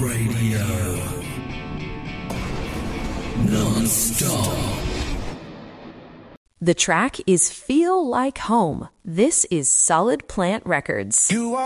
Radio. Non-stop. The track is Feel Like Home. This is Solid Plant Records. You are